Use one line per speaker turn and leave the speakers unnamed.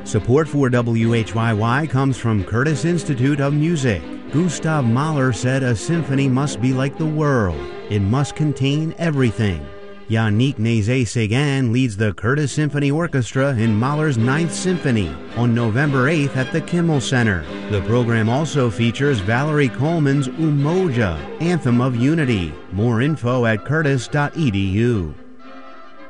Support for WHYY comes from Curtis Institute of Music. Gustav Mahler said a symphony must be like the world. It must contain everything. Yannick Nézet-Séguin leads the Curtis Symphony Orchestra in Mahler's Ninth Symphony on November 8th at the Kimmel Center. The program also features Valerie Coleman's Umoja, Anthem of Unity. More info at curtis.edu.